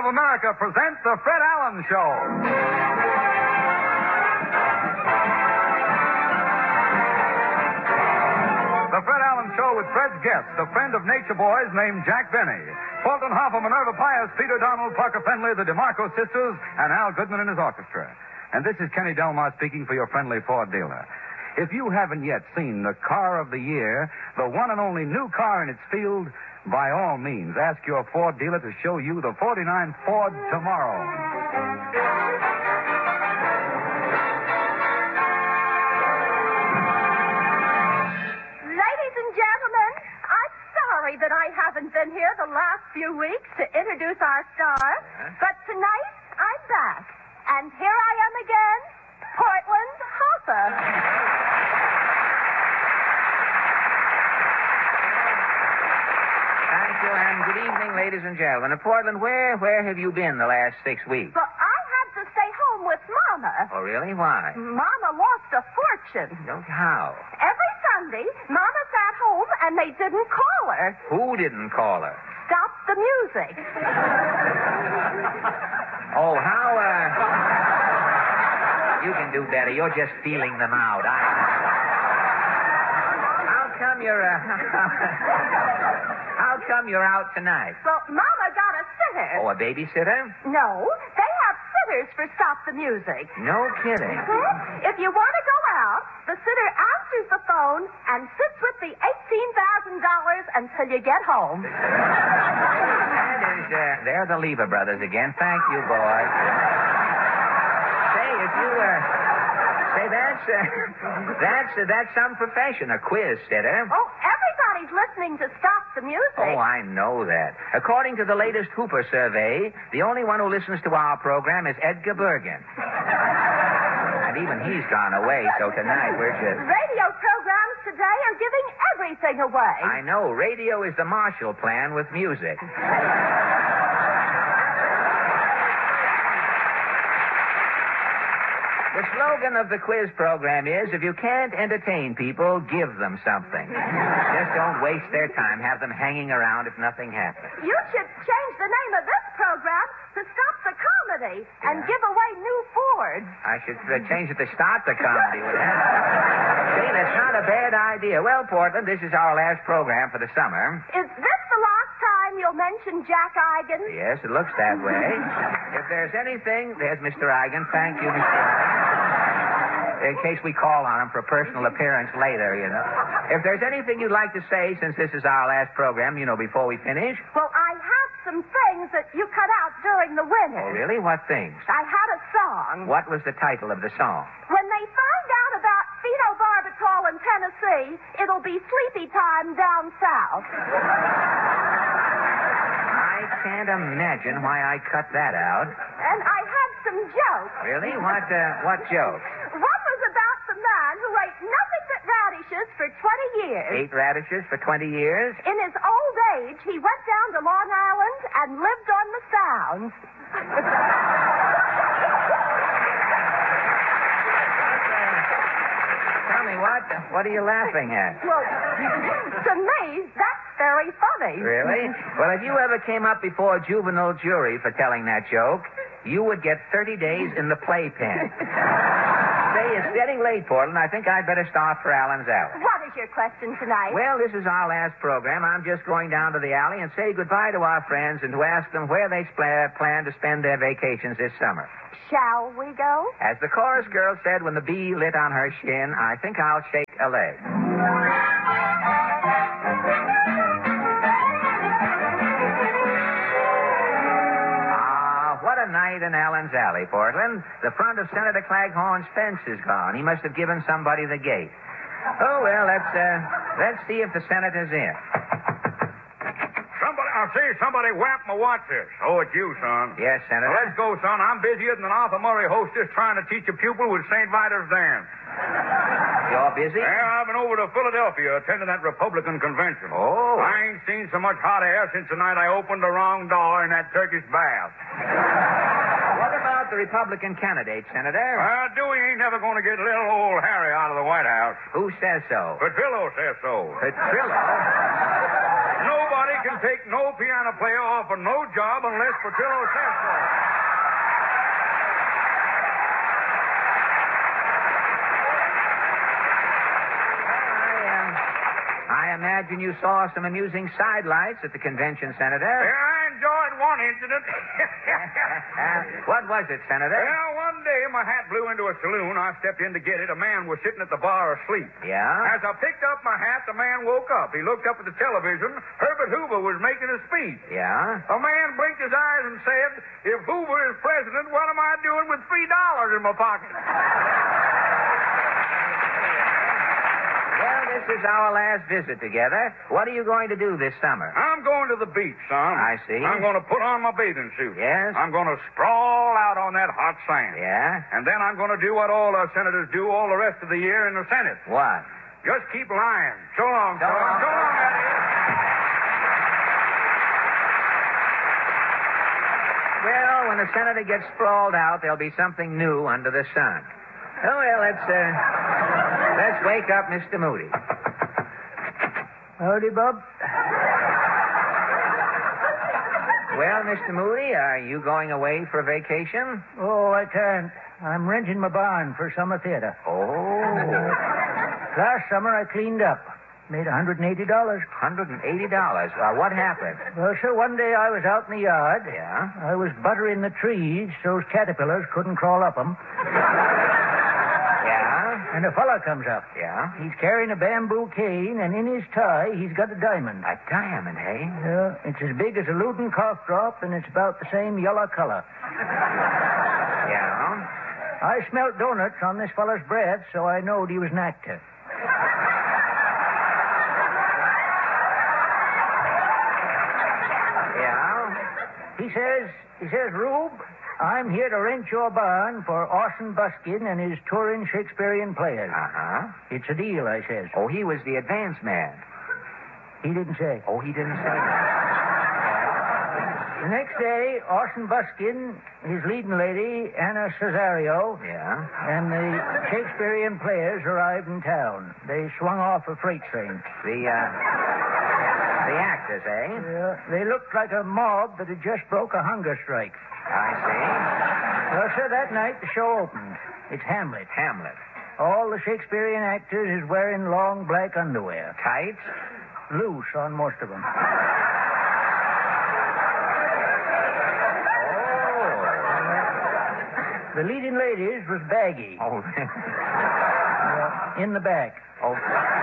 of America presents The Fred Allen Show. The Fred Allen Show with Fred's guest, a friend of Nature Boys named Jack Benny. Fulton Hoffman, Minerva Pius, Peter Donald, Parker Fenley, the DeMarco sisters, and Al Goodman and his orchestra. And this is Kenny Delmar speaking for your friendly Ford dealer. If you haven't yet seen the car of the year, the one and only new car in its field, by all means, ask your Ford dealer to show you the 49 Ford tomorrow. Ladies and gentlemen, I'm sorry that I haven't been here the last few weeks to introduce our star, but tonight I'm back. And here I am again, Portland Hopper. Thank you, and good evening, ladies and gentlemen. Portland, where have you been the last 6 weeks? But I had to stay home with Mama. Oh, really? Why? Mama lost a fortune. How? Every Sunday, Mama sat home and they didn't call her. Who didn't call her? Stop the music. Oh, how, You can do better. You're just feeling them out. How come you're out tonight? Well, Mama got a sitter. Oh, a babysitter? No, they have sitters for Stop the Music. No kidding. If you want to go out, the sitter answers the phone and sits with the $18,000 until you get home. They're the Lever brothers again. Thank you, boys. Say, if you, that's some profession, a quiz sitter. Oh, everybody's listening to Stop the Music. Oh, I know that. According to the latest Hooper survey, the only one who listens to our program is Edgar Bergen. And even he's gone away, so tonight we're just... Radio programs today are giving everything away. I know. Radio is the Marshall Plan with music. The slogan of the quiz program is, if you can't entertain people, give them something. Just don't waste their time. Have them hanging around if nothing happens. You should change the name of this program to Stop the Comedy and give away new Fords. I should change it to Start the Comedy. See, that's not a bad idea. Well, Portland, this is our last program for the summer. Is this the last time you'll mention Jack Eigen? Yes, it looks that way. If there's anything... There's Mr. Eigen. Thank you, Mr. Eigen. In case we call on him for a personal appearance later, you know. If there's anything you'd like to say, since this is our last program, before we finish. Well, I have some things that you cut out during the winter. Oh, really? What things? I had a song. What was the title of the song? When they find out about phenobarbital in Tennessee, it'll be sleepy time down south. I can't imagine why I cut that out. And I had some jokes. Really? What jokes? One was about the man who ate nothing but radishes for 20 years. Ate radishes for 20 years? In his old age, he went down to Long Island and lived on the Sound. Tell me, what are you laughing at? Well, to me, that's very funny. Really? Well, if you ever came up before a juvenile jury for telling that joke, you would get 30 days in the playpen. Say, it's getting late, Portland. I think I'd better start for Allen's Alley. What is your question tonight? Well, this is our last program. I'm just going down to the alley and say goodbye to our friends and to ask them where they plan to spend their vacations this summer. Shall we go? As the chorus girl said when the bee lit on her shin, I think I'll shake a leg. What a night in Allen's Alley, Portland. The front of Senator Claghorn's fence is gone. He must have given somebody the gate. Oh, well, let's see if the senator's in. I see somebody whacked my watches. Oh, it's you, son. Yes, Senator. Well, let's go, son. I'm busier than an Arthur Murray hostess trying to teach a pupil with St. Vitus's dance. You're busy? Yeah, I've been over to Philadelphia attending that Republican convention. Oh. I ain't seen so much hot air since the night I opened the wrong door in that Turkish bath. What about the Republican candidate, Senator? Dewey ain't never going to get little old Harry out of the White House. Who says so? Petrillo says so. Petrillo? Nobody can take no piano player off of no job unless Patillo says so. I imagine you saw some amusing sidelights at the convention, Senator. Yeah, I enjoyed one incident. What was it, Senator? Well, one day my hat blew into a saloon. I stepped in to get it. A man was sitting at the bar asleep. Yeah? As I picked up my hat, the man woke up. He looked up at the television. Herbert Hoover was making a speech. Yeah? A man blinked his eyes and said, "If Hoover is president, what am I doing with $3 in my pocket?" Well, this is our last visit together. What are you going to do this summer? I'm going to the beach, son. I see. I'm going to put on my bathing suit. Yes? I'm going to sprawl out on that hot sand. Yeah? And then I'm going to do what all our senators do all the rest of the year in the Senate. What? Just keep lying. So long, So son. long. So long, Eddie. Well, when the senator gets sprawled out, there'll be something new under the sun. Oh, well, let's wake up Mr. Moody. Howdy, Bob. Well, Mr. Moody, are you going away for a vacation? Oh, I can't. I'm renting my barn for summer theater. Oh, Last summer I cleaned up. Made $180. $180. What happened? Well, sir, one day I was out in the yard. Yeah? I was buttering the trees so caterpillars couldn't crawl up them. Yeah? And a fella comes up. Yeah? He's carrying a bamboo cane, and in his tie, he's got a diamond. A diamond, hey? Yeah, it's as big as a Loudon cough drop, and it's about the same yellow color. Yeah? I smelt donuts on this fella's breath, so I knowed he was an actor. Yeah? He says, Rube, I'm here to rent your barn for Orson Buskin and his touring Shakespearean players. Uh-huh. It's a deal, I says. Oh, he was the advance man. He didn't say. Oh, he didn't say that. The next day, Orson Buskin, his leading lady, Anna Cesario, Yeah? and the Shakespearean players arrived in town. They swung off a freight train. The actors, eh? They looked like a mob that had just broke a hunger strike. I see. Well, sir, that night the show opened. It's Hamlet. Hamlet. All the Shakespearean actors is wearing long black underwear. Tights? Loose on most of them. The leading ladies was baggy. Oh. In the back. Oh.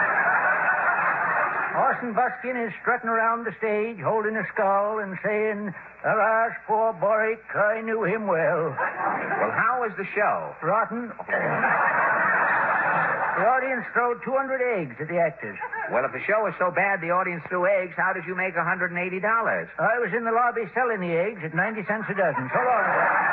Orson Buskin is strutting around the stage, holding a skull and saying, "Alas, poor Boric, I knew him well." Well, how was the show? Rotten. The audience threw 200 eggs at the actors. Well, if the show was so bad the audience threw eggs, how did you make $180? I was in the lobby selling the eggs at 90 cents a dozen. So long.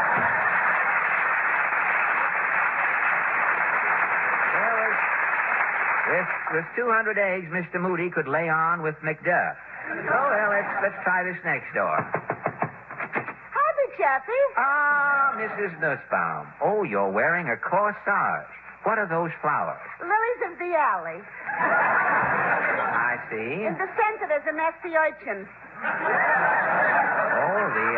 With 200 eggs, Mr. Moody could lay on with Macduff. Oh, well, let's try this next door. Howdy, Chappie. Ah, Mrs. Nussbaum. Oh, you're wearing a corsage. What are those flowers? Lilies of the alley. I see. In the center there's a nasty urchin. Oh, the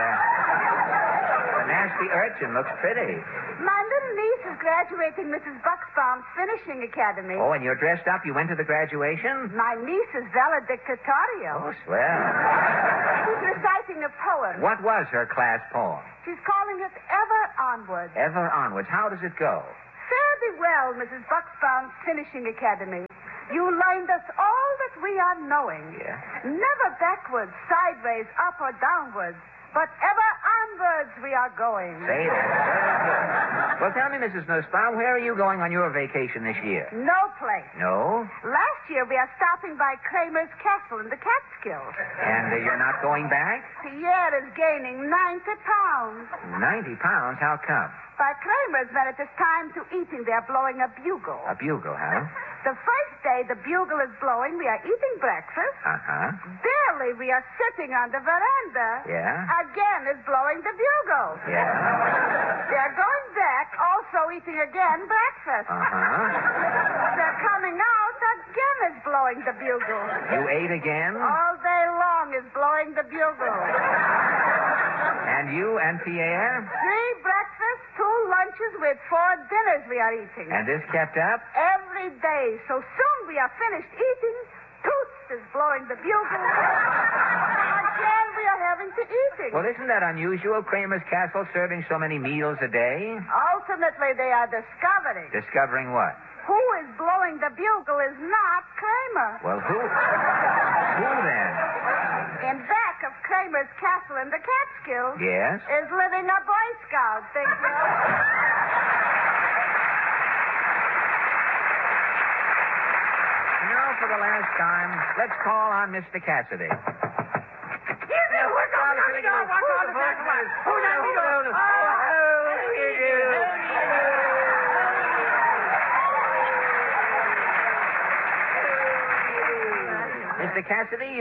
nasty urchin looks pretty. My little niece is graduating Mrs. Bucksbaum's finishing academy. Oh, and you're dressed up? You went to the graduation? My niece is valedictorial. Oh, swell. She's reciting a poem. What was her class poem? She's calling it Ever Onward. Ever Onwards. How does it go? Fairly well, Mrs. Bucksbaum's finishing academy. You learned us all that we are knowing. Yeah. Never backwards, sideways, up or downwards, but ever onwards we are going. Say that. Very good. Well, tell me, Mrs. Nussbaum, where are you going on your vacation this year? No place. No? Last year we are stopping by Kramer's Castle in the Catskills. And you're not going back? Pierre is gaining 90 pounds. 90 pounds? How come? By Kramer's, when it is time to eating, they're blowing a bugle. A bugle, huh? The first day the bugle is blowing, we are eating breakfast. Uh-huh. Barely we are sitting on the veranda. Yeah? Again is blowing the bugle. Yeah. They are going back, also eating again breakfast. They're coming out. Again is blowing the bugle. You ate again? All day long is blowing the bugle. And you and Pierre? 3 breakfasts, 2 lunches with 4 dinners we are eating. And this kept up? Every day. So soon we are finished eating, Toots is blowing the bugle. Again we are having to eating. Well, isn't that unusual, Kramer's Castle serving so many meals a day? Ultimately, they are discovering. Discovering what? Who is blowing the bugle is not Kramer. Well, who? Who then? In back of Kramer's Castle in the Catskills Yes? is living a Boy Scout, think you? Now, for the last time, let's call on Mr. Cassidy. Mr. Cassidy,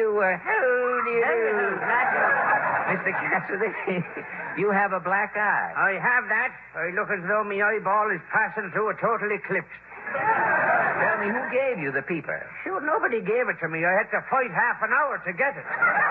Mr. Cassidy, you have a black eye. I have that. I look as though my eyeball is passing through a total eclipse. Tell me, who gave you the peeper? Sure, nobody gave it to me. I had to fight half an hour to get it.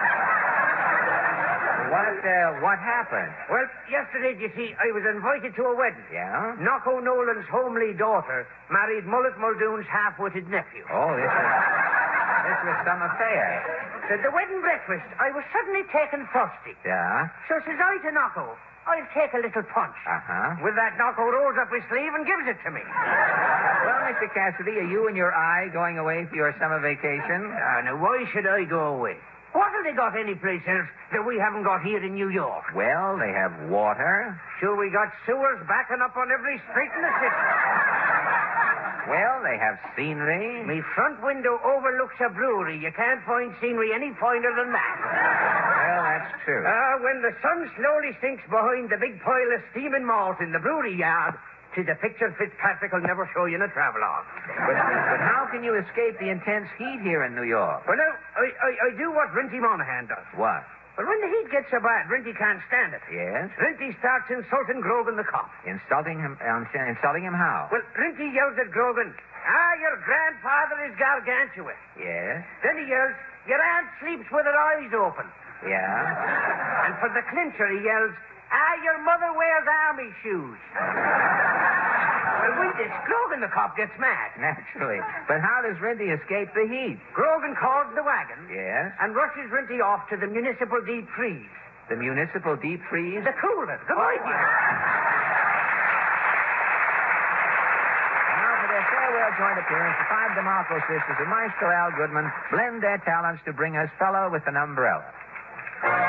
What happened? Well, yesterday, you see, I was invited to a wedding. Yeah? Knocko Nolan's homely daughter married Mullet Muldoon's half-witted nephew. Oh, this was some affair. At the wedding breakfast, I was suddenly taken thirsty. Yeah? So says I to Knocko, I'll take a little punch. With that, Knocko rolls up his sleeve and gives it to me. Well, Mr. Cassidy, are you and your eye going away for your summer vacation? Now, why should I go away? What have they got anyplace else that we haven't got here in New York? Well, they have water. Sure, we got sewers backing up on every street in the city. Well, they have scenery. My front window overlooks a brewery. You can't find scenery any finer than that. Well, that's true. When the sun slowly sinks behind the big pile of steaming malt in the brewery yard, 'tis a picture Fitzpatrick will never show you in a travelogue. But how can you escape the intense heat here in New York? Well, now, I do what Rinty Monaghan does. What? But when the heat gets so bad, Rinty can't stand it. Yes? Rinty starts insulting Grogan the cop. Insulting him how? Well, Rinty yells at Grogan, your grandfather is gargantuous. Yes? Then he yells, your aunt sleeps with her eyes open. Yeah? And for the clincher, he yells, your mother wears army shoes. Well, with this, Grogan the cop gets mad. Naturally. But how does Rinty escape the heat? Grogan calls the wagon. Yes? And rushes Rinty off to the municipal deep freeze. The municipal deep freeze? The cooler. The idea. Now for their farewell joint appearance, the 5 DeMarco sisters and Maestro Al Goodman blend their talents to bring us Fellow with an Umbrella.